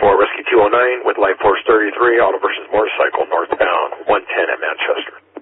for Rescue 209 with Life Force 33, auto versus motorcycle northbound 110 at Manchester.